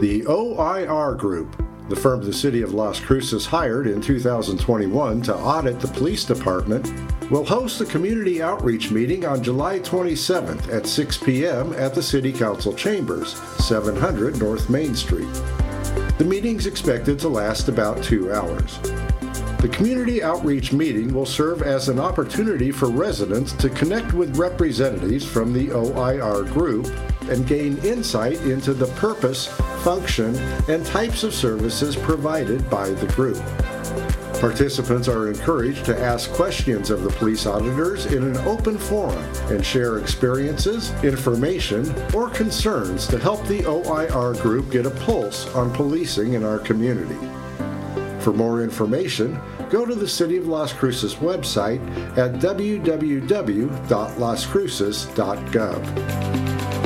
The OIR Group, the firm the City of Las Cruces hired in 2021 to audit the police department, will host a community outreach meeting on July 27th at 6 p.m. at the City Council Chambers, 700 North Main Street. The meeting's expected to last about 2 hours. The community outreach meeting will serve as an opportunity for residents to connect with representatives from the OIR Group and gain insight into the purpose, function, and types of services provided by the group. Participants are encouraged to ask questions of the police auditors in an open forum and share experiences, information, or concerns to help the OIR Group get a pulse on policing in our community. For more information, go to the City of Las Cruces website at www.lascruces.gov.